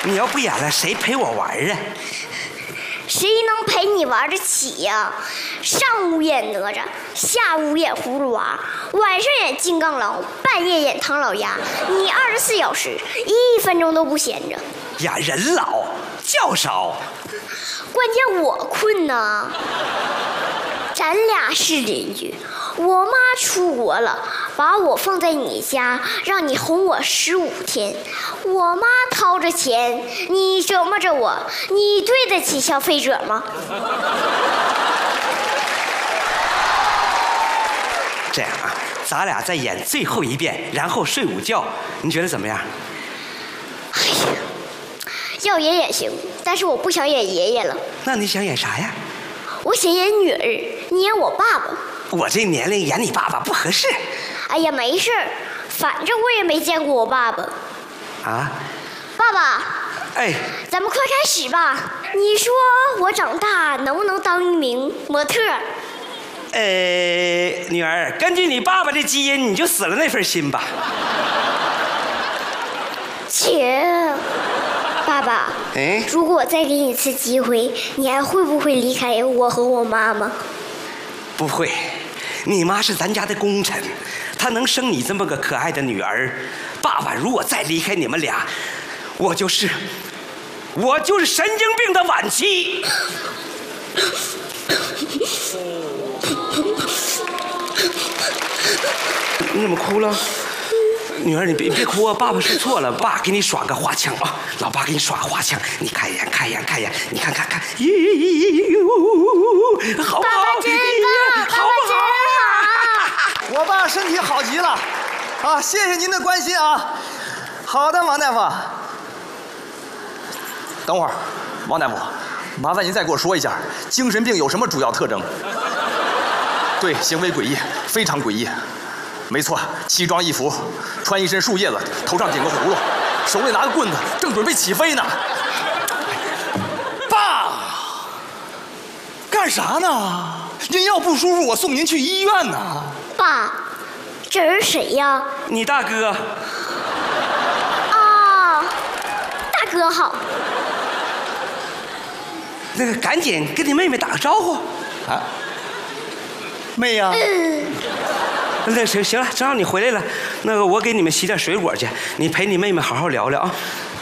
你要不演了，谁陪我玩啊？ 谁能陪你玩得起呀？上午演哪吒，下午演葫芦娃，晚上演金刚狼，半夜演唐老鸭，你24小时1分钟都不闲着。 呀，人老觉少， 关键我困呐。咱俩是邻居，我妈出国了，把我放在你家，让你哄我15天。我妈掏着钱，你折磨着我，你对得起消费者吗？ 这样啊，咱俩再演最后一遍，然后睡午觉，你觉得怎么样？ 哎呀，要演也行，但是我不想演爷爷了。 那你想演啥呀？ 我想演女儿，你演我爸爸。 我这年龄演你爸爸不合适。 哎呀，没事儿，反正我也没见过我爸爸。 啊？ 爸爸。 哎， 咱们快开始吧。你说我长大能不能当一名模特？ 女儿，根据你爸爸的基因，你就死了那份心吧。 切，爸爸。 哎， 如果我再给你一次机会，你还会不会离开我和我妈妈？ 不会，你妈是咱家的功臣，她能生你这么个可爱的女儿。爸爸如果再离开你们俩，我就是神经病的晚期。你怎么哭了？女儿，你别哭啊！爸爸说错了，爸给你耍个花枪啊！老爸给你耍花枪，你看一眼，你看，好不好？ 爸爸真棒， 好不好？ 我爸身体好极了，啊，谢谢您的关心啊。好的，王大夫。等会儿，王大夫，麻烦您再给我说一下，精神病有什么主要特征？对，行为诡异，非常诡异。没错，奇装异服，穿一身树叶子，头上顶个葫芦，手里拿个棍子，正准备起飞呢。爸，干啥呢？您要不舒服，我送您去医院呢。 爸，这人谁呀？ 你大哥。 啊，大哥好。 那个，赶紧跟你妹妹打个招呼。 啊，妹呀。 那行了，正好你回来了，那个我给你们洗点水果去，你陪你妹妹好好聊聊啊。